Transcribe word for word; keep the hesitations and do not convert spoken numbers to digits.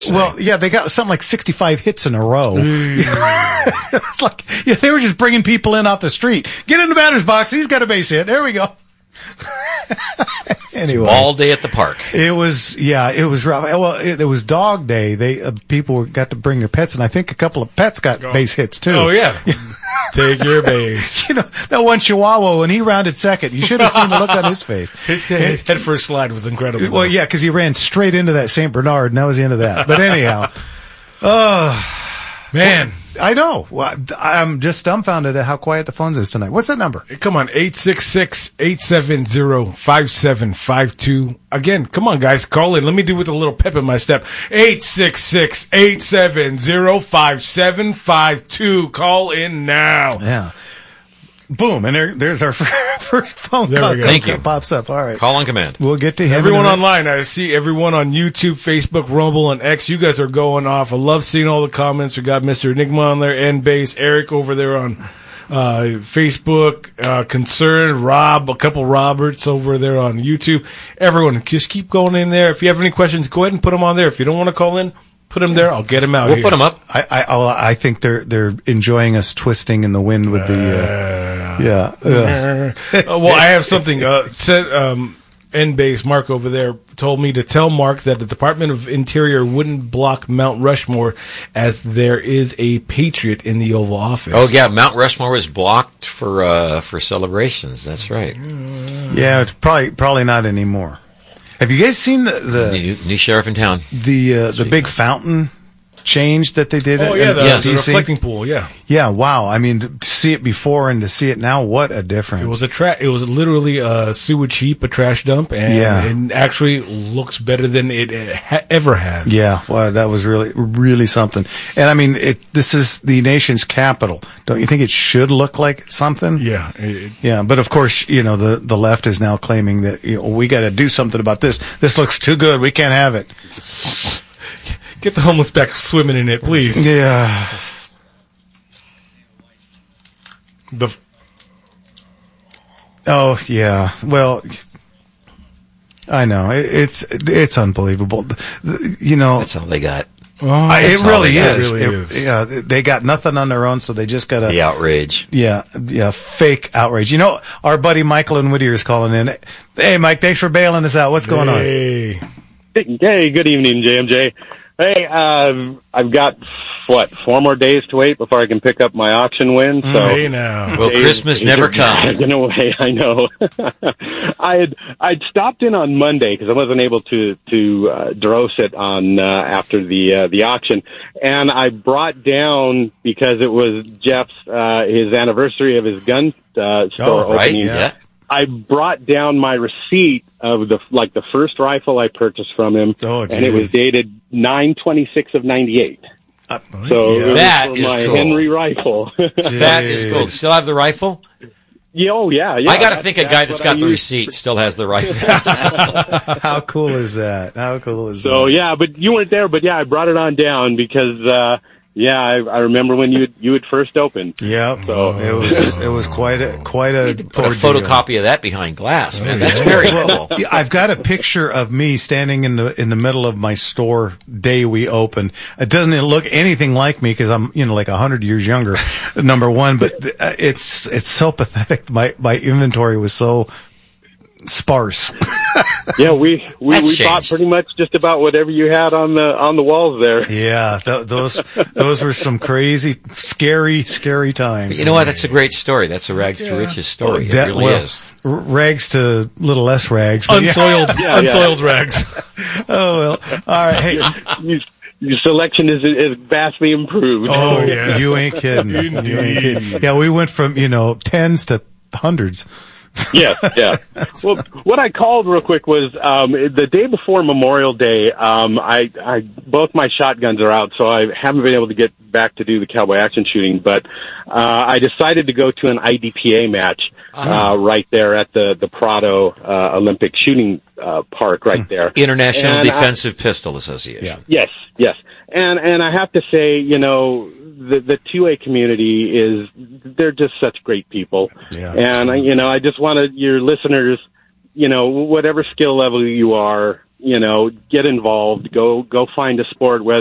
Well, yeah, they got something like sixty-five hits in a row. It's like, yeah, they were just bringing people in off the street. Get in the batter's box. He's got a base hit. There we go. Anyway, all day at the park. It was, yeah, it was rough. Well, it, it was dog day. They uh, people got to bring their pets, and I think a couple of pets got Go. base hits too. Oh yeah, take your base. You know that one Chihuahua when he rounded second. You should have seen the look on his face. His, his head first slide was incredible. Well, yeah, because he ran straight into that Saint Bernard, and that was the end of that. But anyhow, oh man. I know. Well, I'm just dumbfounded at how quiet the phones is tonight. What's that number? Come on, eight six six, eight seven zero, five seven five two. Again, come on, guys, call in. Let me do with a little pep in my step. eight six six, eight seven zero, five seven five two. Call in now. Yeah. Boom, and there, there's our first phone There call. we go. Thank you. Pops up. All right. Call on command. We'll get to him. Everyone in a- online, I see everyone on YouTube, Facebook, Rumble, and X. You guys are going off. I love seeing all the comments. We got Mister Enigma on there, N Base, Eric over there on uh, Facebook, uh, Concern, Rob, a couple Roberts over there on YouTube. Everyone, just keep going in there. If you have any questions, go ahead and put them on there. If you don't want to call in, put them there. I'll get them out. We'll here. put them up. I, I, I'll- I think they're they're enjoying us twisting in the wind with the. Uh, yeah. Uh, Uh, well, I have something. Uh, said um, N-Base Mark over there told me to tell Mark that the Department of Interior wouldn't block Mount Rushmore as there is a patriot in the Oval Office. Oh yeah, Mount Rushmore was blocked for uh, for celebrations. That's right. yeah, it's probably probably not anymore. Have you guys seen the the New, new sheriff in town. the, uh, the big fountain change that they did? Oh in- yeah, in the, Yes. the D C? reflecting pool. Yeah, Yeah, wow. I mean, to see it before and to see it now, what a difference. it was a tra- It was literally a sewage heap, a trash dump, and Yeah. it actually looks better than it, it ha- ever has. Yeah, well, that was really, really something. And I mean, it. This is the nation's capital. Don't you think it should look like something? yeah. It, Yeah, but of course, you know, the, the left is now claiming that, you know, we got to do something about this. This looks too good. We can't have it. get the homeless back swimming in it, please. Yeah. The Oh, yeah. Well, I know. It, it's, it's unbelievable. The- You know, That's all they got. I, it that's all really they got. is. It really It- is. Yeah, they got nothing on their own, so they just got to. The outrage. Yeah, yeah, fake outrage. You know, our buddy Michael in Whittier is calling in. Hey, Mike, thanks for bailing us out. What's going on? Hey. Hey, good evening, J M J. Hey, uh, I've got, what, four more days to wait before I can pick up my auction win, so... Hey now. Well, days- Christmas days never are comes. dragging away, I know. I had I'd stopped in on Monday because I wasn't able to to uh, dross it on uh, after the uh, the auction, and I brought down because it was Jeff's uh, his anniversary of his gun uh, store Oh, Right? opening. Yeah. I brought down my receipt of the like the first rifle I purchased from him, Oh, and it geez. was dated nine twenty six of ninety eight. Uh, So Yeah. it was That for is my cool. Henry rifle. That is cool. Still have the rifle? yeah, oh yeah, yeah. I got to That's- think a that's guy that's what I got the used. receipt still has the rifle. How cool is that? How cool is So that? yeah, but you weren't there. But yeah, I brought it on down because uh yeah, I, I remember when you had, you had first opened. Yeah. So- it was it was quite a quite a Put a ordeal. photocopy of that behind glass, man. That's very cool. Yeah, I've got a picture of me standing in the in the middle of my store day we opened. It doesn't look anything like me because I'm you know like a hundred years younger. Number one, but uh, it's it's so pathetic. My my inventory was so sparse. Yeah, we we, That's we bought changed. pretty much just about whatever you had on the on the walls there. Yeah, th- those those were some crazy, scary, scary times. You know what? That's a great story. That's a rags to riches story. It That- really well, is. r- rags to little less rags. but yeah. Unsoiled, Yeah, yeah. unsoiled rags. Oh well. All right. Hey. You, your selection is is vastly improved. Oh, yes. You ain't kidding. You ain't kidding. Yeah, we went from you know tens to hundreds. Yeah, yeah. Well, what I called real quick was um, the day before Memorial Day. Um, I, I both my shotguns are out, so I haven't been able to get back to do the cowboy action shooting. But uh, I decided to go to an I D P A match uh, right there at the the Prado uh, Olympic Shooting uh, Park, right there. International And I- Defensive Pistol Association. Yes, yes. And and I have to say, you know, the the two A community is they're just such great people. Yeah. And uh, you know, I just wanted your listeners, you know, whatever skill level you are, you know, get involved. Go go find a sport, whether